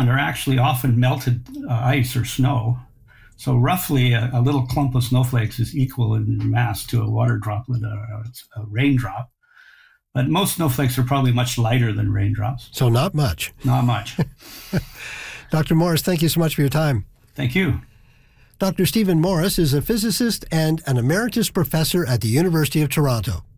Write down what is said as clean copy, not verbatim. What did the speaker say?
ground are actually often melted ice or snow. So roughly a little clump of snowflakes is equal in mass to a water droplet, a raindrop. But most snowflakes are probably much lighter than raindrops. So not much. Not much. Dr. Morris, thank you so much for your time. Thank you. Dr. Stephen Morris is a physicist and an emeritus professor at the University of Toronto.